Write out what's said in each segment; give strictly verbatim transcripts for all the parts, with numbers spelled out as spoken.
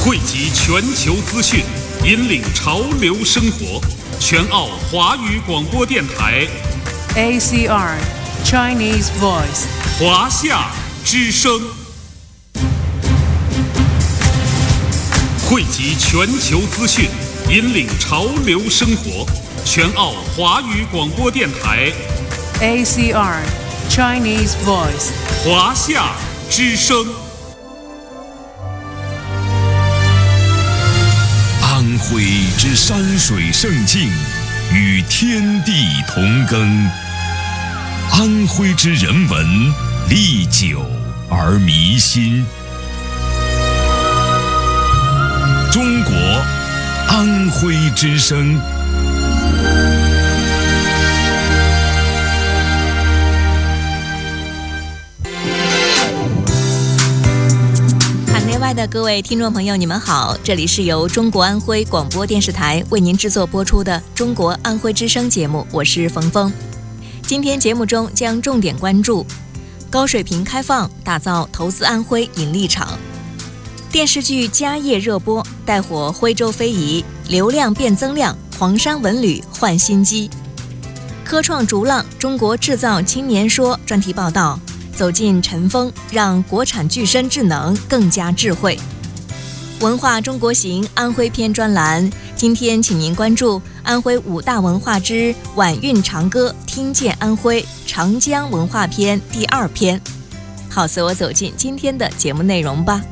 汇集全球资讯，引领潮流生活。全澳华语广播电台 A C R Chinese Voice 华夏之声，汇集全球资讯，引领潮流生活。全澳华语广播电台 A C R Chinese Voice 华夏之声。 安徽之山水胜境，与天地同耕；安徽之人文，历久而弥新。中国安徽之声。 海内外的各位听众朋友，你们好，这里是由中国安徽广播电视台为您制作播出的中国安徽之声节目，我是冯峰。今天节目中将重点关注高水平开放，打造投资安徽引力场；电视剧《家业》热播，带火徽州非遗，流量变增量，黄山文旅焕新机；科创逐浪，中国制造青年说专题报道，走进尘封，让国产具身智能更加智慧。文化中国行安徽篇专栏，今天请您关注安徽五大文化之晚韵长歌，听见安徽长江文化篇第二篇。好，随我走进今天的节目内容吧。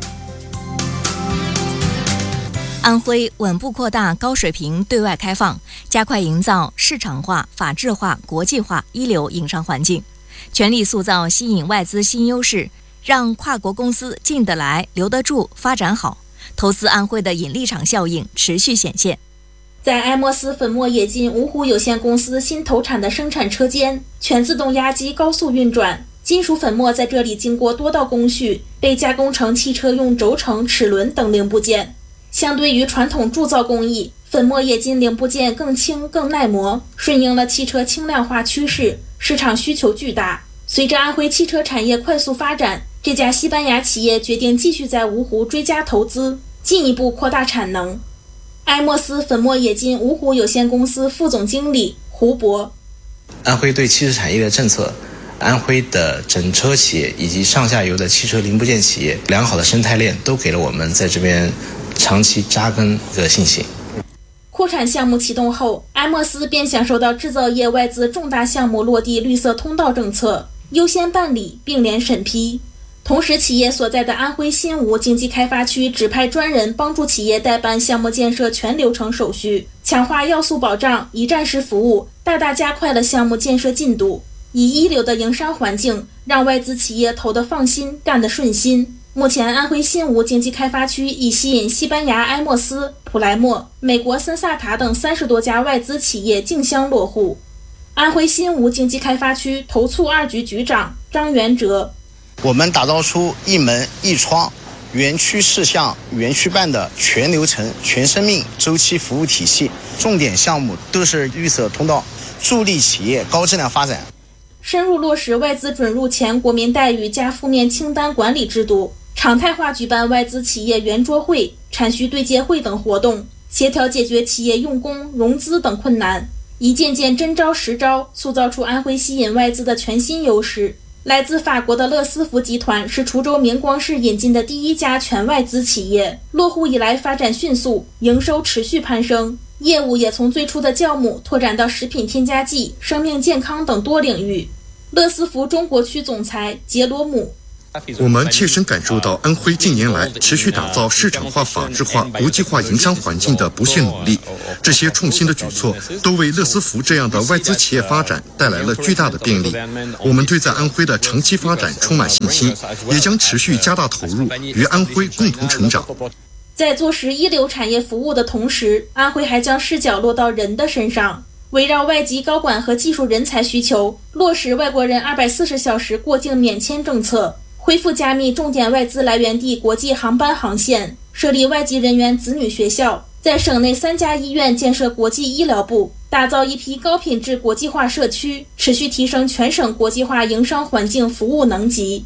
安徽稳步扩大高水平对外开放，加快营造市场化、法治化、国际化一流营商环境，全力塑造吸引外资新优势，让跨国公司进得来、留得住、发展好，投资安徽的引力场效应持续显现。 在埃莫斯粉末冶金芜湖有限公司新投产的生产车间，全自动压机高速运转，金属粉末在这里经过多道工序，被加工成汽车用轴承、齿轮等零部件。相对于传统铸造工艺，粉末冶金零部件更轻更耐磨，顺应了汽车轻量化趋势，市场需求巨大。随着安徽汽车产业快速发展，这家西班牙企业决定继续在芜湖追加投资，进一步扩大产能。埃莫斯粉末冶金芜湖有限公司副总经理胡博： 安徽对汽车产业的政策，安徽的整车企业以及上下游的汽车零部件企业良好的生态链，都给了我们在这边长期扎根的信心。 扩产项目启动后，埃莫斯便享受到制造业外资重大项目落地绿色通道政策优先办理并联审批。同时，企业所在的安徽新吴经济开发区指派专人帮助企业代办项目建设全流程手续，强化要素保障、一站式服务，大大加快了项目建设进度，以一流的营商环境让外资企业投得放心，干得顺心。目前，安徽新吴经济开发区已吸引西班牙埃莫斯、普莱默、美国森萨塔等三十多家外资企业竞相落户。安徽新吴经济开发区投促二局局长张元哲： 我们打造出一门一窗、园区事项、园区办的全流程、全生命周期服务体系，重点项目都是绿色通道，助力企业高质量发展。 深入落实外资准入前国民待遇加负面清单管理制度，常态化举办外资企业圆桌会、产需对接会等活动，协调解决企业用工、融资等困难，一件件真招实招，塑造出安徽吸引外资的全新优势。来自法国的乐思福集团是滁州明光市引进的第一家全外资企业，落户以来发展迅速，营收持续攀升，业务也从最初的酵母拓展到食品添加剂、生命健康等多领域。乐思福中国区总裁杰罗姆： 我们切身感受到安徽近年来持续打造市场化、法治化、国际化营商环境的不懈努力，这些创新的举措都为乐思福这样的外资企业发展带来了巨大的便利。我们对在安徽的长期发展充满信心，也将持续加大投入，与安徽共同成长。 在做实一流产业服务的同时，安徽还将视角落到人的身上，围绕外籍高管和技术人才需求，落实外国人二百四十小时过境免签政策，恢复加密重点外资来源地国际航班航线，设立外籍人员子女学校，在省内三家医院建设国际医疗部，打造一批高品质国际化社区，持续提升全省国际化营商环境服务能级。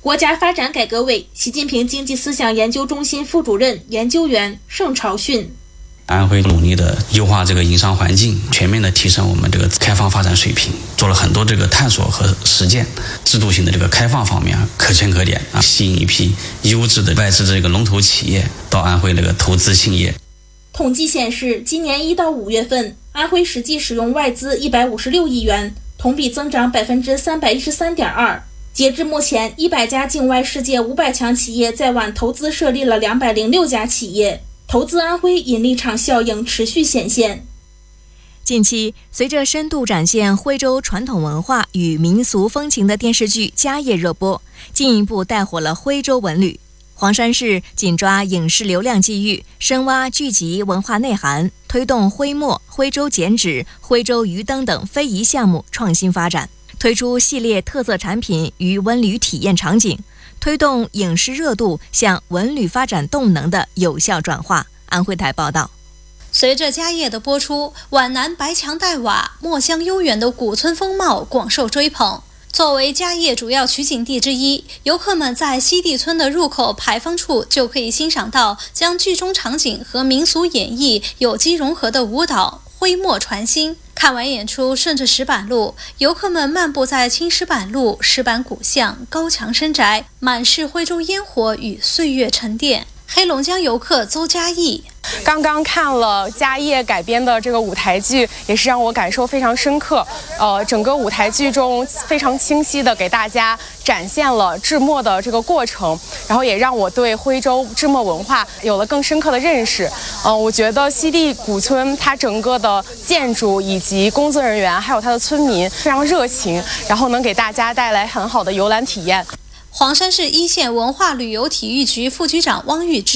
国家发展改革委习近平经济思想研究中心副主任研究员盛朝训。 安徽努力的优化这个营商环境，全面的提升我们这个开放发展水平，做了很多这个探索和实践。制度性的这个开放方面可圈可点啊，吸引一批优质的外资这个龙头企业到安徽那个投资兴业。 统计显示，今年一到五月份，安徽实际使用外资一百五十六亿元，同比增长百分之三百一十三点二。截至目前，一百家境外世界五百强企业在皖投资设立了两百零六家企业。投资安徽引力场效应持续显现。 近期，随着深度展现徽州传统文化与民俗风情的电视剧《家业》热播，进一步带火了徽州文旅。黄山市紧抓影视流量机遇，深挖剧集文化内涵，推动徽墨、徽州剪纸、徽州鱼灯等非遗项目创新发展，推出系列特色产品与文旅体验场景，推动影视热度向文旅发展动能的有效转化。安徽台报道。 随着家业的播出，皖南白墙黛瓦、墨香悠远的古村风貌广受追捧。作为家业主要取景地之一，游客们在西递村的入口牌坊处就可以欣赏到将剧中场景和民俗演绎有机融合的舞蹈徽墨传新。看完演出，顺着石板路，游客们漫步在青石板路、石板古巷、高墙深宅，满是徽州烟火与岁月沉淀。黑龙江游客邹嘉义。 刚刚看了家业改编的这个舞台剧，也是让我感受非常深刻。呃，整个舞台剧中非常清晰的给大家展现了制墨的这个过程，然后也让我对徽州制墨文化有了更深刻的认识。呃，我觉得西递古村它整个的建筑以及工作人员还有它的村民非常热情，然后能给大家带来很好的游览体验。 黄山市一线文化旅游体育局副局长汪玉芝